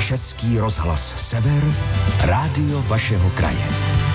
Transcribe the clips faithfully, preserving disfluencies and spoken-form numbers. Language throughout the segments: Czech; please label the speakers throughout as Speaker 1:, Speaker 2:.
Speaker 1: Český rozhlas Sever, rádio vašeho kraje.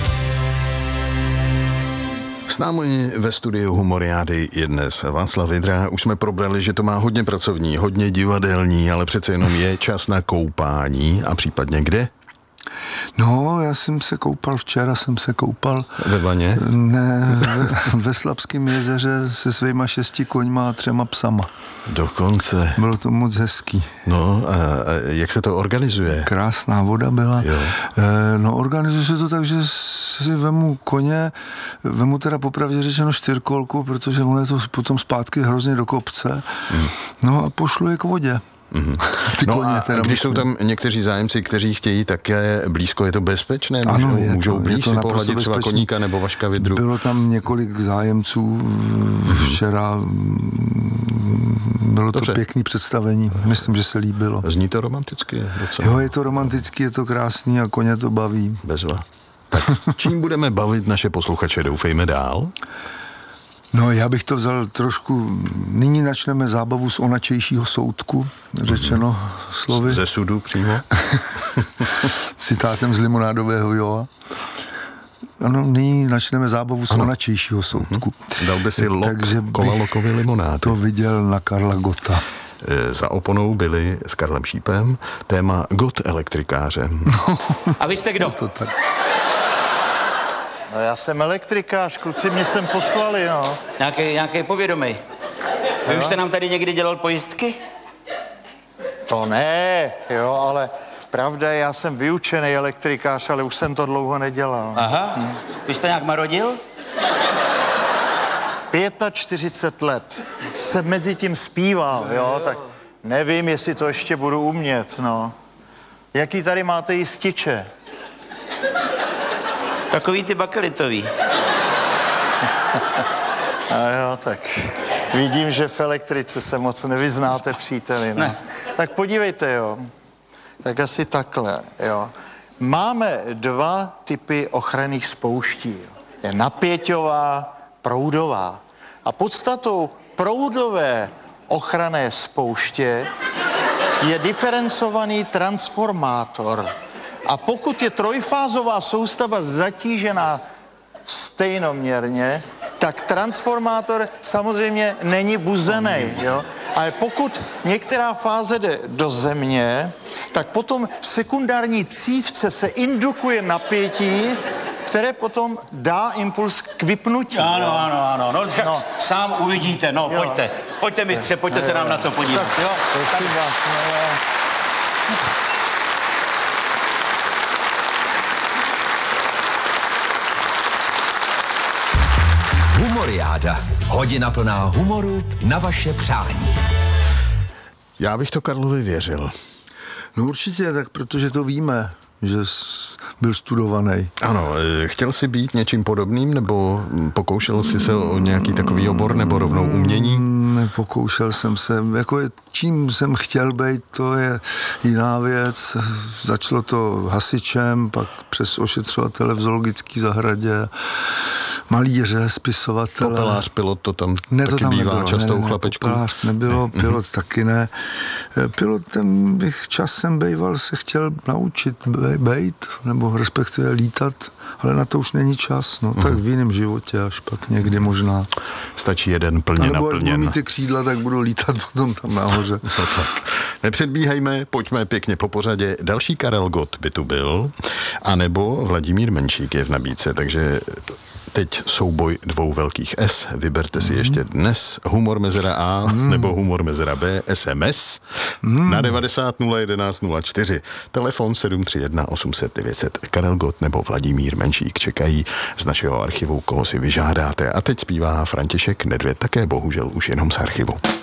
Speaker 2: S námi ve studiu Humoriády je dnes Václav Vydra. Už jsme probrali, že to má hodně pracovní, hodně divadelní, ale přece jenom je čas na koupání a případně kde?
Speaker 3: No, já jsem se koupal, včera jsem se koupal...
Speaker 2: Ve vaně?
Speaker 3: Ne, ve, ve Slabském jezeře se svýma šesti koňma a třema psama.
Speaker 2: Dokonce.
Speaker 3: Bylo to moc hezký.
Speaker 2: No, a, a jak se to organizuje?
Speaker 3: Krásná voda byla.
Speaker 2: Jo.
Speaker 3: E, no, organizuje se to tak, že si vemu koně, vemu teda popravdě řečeno čtyřkolku, protože ono je to potom zpátky hrozně do kopce. Hmm. No a pošlu je k vodě.
Speaker 2: Mm-hmm. No a když myslím. Jsou tam někteří zájemci, kteří chtějí také blízko, je to bezpečné?
Speaker 3: Ano,
Speaker 2: můžou
Speaker 3: je
Speaker 2: můžou
Speaker 3: to,
Speaker 2: blíž
Speaker 3: je to
Speaker 2: si pohladit
Speaker 3: bezpečný.
Speaker 2: Třeba Koníka nebo Vaška Vydru?
Speaker 3: Bylo tam několik zájemců mm-hmm. včera. Bylo to Dobře. Pěkný představení. Myslím, že se líbilo.
Speaker 2: Zní to romanticky? Docela.
Speaker 3: Jo, je to romantický, je to krásný a koně to baví.
Speaker 2: Bezva. Tak čím budeme bavit naše posluchače? Doufejme dál.
Speaker 3: No, já bych to vzal trošku, nyní načneme zábavu z onačejšího soudku, řečeno mm-hmm. slovy.
Speaker 2: Ze sudu přímo?
Speaker 3: Citátem z limonádového Joa. Ano, nyní načneme zábavu z
Speaker 2: ano.
Speaker 3: onačejšího soudku.
Speaker 2: Mm-hmm. Dal by si lok Takže kolalokový limonády.
Speaker 3: To viděl na Karla Gotta.
Speaker 2: Za oponou byli s Karlem Šípem téma Gott elektrikáře.
Speaker 3: No.
Speaker 4: A vy jste kdo?
Speaker 3: To tak.
Speaker 5: No já jsem elektrikář, kluci mě sem poslali, no.
Speaker 4: Nějaký, nějaký povědomý. Vy jo? Už jste nám tady někdy dělal pojistky?
Speaker 5: To ne, jo, ale pravda je, já jsem vyučený elektrikář, ale už jsem to nedělal.
Speaker 4: Aha, hm. Vy jste nějak marodil?
Speaker 5: čtyřicet pět let jsem mezi tím zpíval, jo, jo, tak nevím, jestli to ještě budu umět, no. Jaký tady máte jističe?
Speaker 4: Takový ty bakelitový.
Speaker 5: A jo, tak vidím, že v elektrice se moc nevyznáte, příteli, no. Ne. Tak podívejte, jo, tak asi takhle, jo. Máme dva typy ochranných spouští. Je napěťová, proudová. A podstatou proudové ochranné spouště je diferencovaný transformátor. A pokud je trojfázová soustava zatížená stejnoměrně, tak transformátor samozřejmě není buzený, jo? Ale pokud některá fáze jde do země, tak potom v sekundární cívce se indukuje napětí, které potom dá impuls k vypnutí.
Speaker 4: Ano, jo? ano, ano. No, však
Speaker 5: no.
Speaker 4: Sám uvidíte. No, jo. pojďte. Pojďte, mistře, pojďte jo, se nám na to podívat.
Speaker 5: Tak, jo, prosím vás, no, jo.
Speaker 1: Humoriáda. Hodina plná humoru na vaše přání.
Speaker 2: Já bych to Karlovi věřil.
Speaker 3: No určitě, tak protože to víme, že byl studovaný.
Speaker 2: Ano, chtěl jsi být něčím podobným, nebo pokoušel jsi se o nějaký takový obor, nebo rovnou umění?
Speaker 3: Nepokoušel jsem se, jako je, čím jsem chtěl být, to je jiná věc. Začalo to hasičem, pak přes ošetřovatele v zoologické zahradě, malíře, spisovatele.
Speaker 2: Popelář, pilot, to tam
Speaker 3: ne,
Speaker 2: taky
Speaker 3: to tam
Speaker 2: bývá
Speaker 3: nebylo,
Speaker 2: často
Speaker 3: ne,
Speaker 2: u
Speaker 3: ne,
Speaker 2: chlapečků.
Speaker 3: Popelář nebylo, pilot mm-hmm. taky ne. Pilotem bych časem bejval se chtěl naučit bejt, nebo respektive lítat, ale na to už není čas, no, mm-hmm. tak v jiném životě až pak někdy možná.
Speaker 2: Stačí jeden plně
Speaker 3: nebo
Speaker 2: naplněn.
Speaker 3: Nebo až budu mít ty křídla, tak budu lítat potom tam nahoře.
Speaker 2: No tak. Nepředbíhejme, pojďme pěkně po pořadě. Další Karel Gott by tu byl, anebo Vladimír Menšík je v nabídce, takže teď souboj dvou velkých S. Vyberte si mm. ještě dnes humor mezera A mm. nebo humor mezera B, S M S mm. na devadesát nula jedenáct nula čtyři. Telefon sedm tři jedna osm set devět set. Karel Gott nebo Vladimír Menšík čekají z našeho archivu, koho si vyžádáte. A teď zpívá František Nedvěd, také bohužel už jenom z archivu.